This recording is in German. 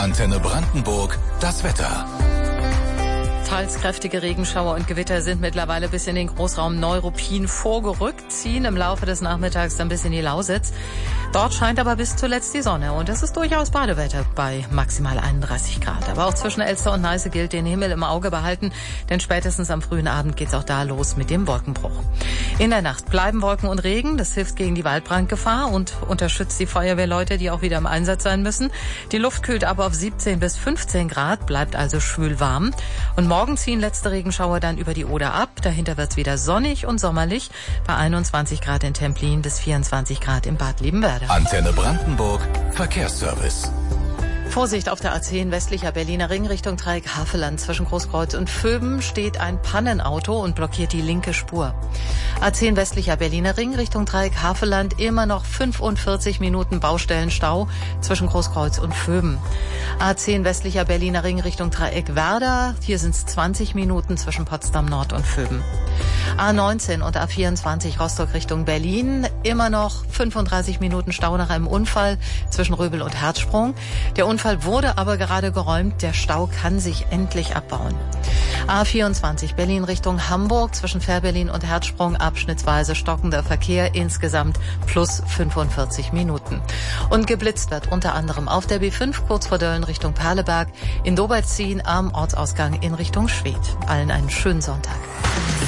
Antenne Brandenburg, das Wetter. Teils kräftige Regenschauer und Gewitter sind mittlerweile bis in den Großraum Neuruppin vorgerückt, ziehen im Laufe des Nachmittags dann bis in die Lausitz. Dort scheint aber bis zuletzt die Sonne und es ist durchaus Badewetter bei maximal 31 Grad. Aber auch zwischen Elster und Neiße gilt den Himmel im Auge behalten, denn spätestens am frühen Abend geht's auch da los mit dem Wolkenbruch. In der Nacht bleiben Wolken und Regen, das hilft gegen die Waldbrandgefahr und unterstützt die Feuerwehrleute, die auch wieder im Einsatz sein müssen. Die Luft kühlt ab auf 17 bis 15 Grad, bleibt also schwül warm. Und morgen ziehen letzte Regenschauer dann über die Oder ab. Dahinter wird's wieder sonnig und sommerlich bei 21 Grad in Templin bis 24 Grad im Bad Liebenwerda. Antenne Brandenburg, Verkehrsservice. Vorsicht auf der A10 westlicher Berliner Ring Richtung Dreieck Havelland. Zwischen Großkreuz und Vöben steht ein Pannenauto und blockiert die linke Spur. A10 westlicher Berliner Ring Richtung Dreieck Havelland, immer noch 45 Minuten Baustellenstau zwischen Großkreuz und Vöben. A10 westlicher Berliner Ring Richtung Dreieck Werder, hier sind es 20 Minuten zwischen Potsdam Nord und Vöben. A19 und A24 Rostock Richtung Berlin, immer noch 35 Minuten Stau nach einem Unfall zwischen Röbel und Herzsprung. Der Unfall wurde aber gerade geräumt, der Stau kann sich endlich abbauen. A24 Berlin Richtung Hamburg, zwischen Fährberlin und Herzsprung abschnittsweise stockender Verkehr, insgesamt plus 45 Minuten. Und geblitzt wird unter anderem auf der B5 kurz vor Dölln Richtung Perleberg, in Dobertzin am Ortsausgang in Richtung Schwedt. Allen einen schönen Sonntag.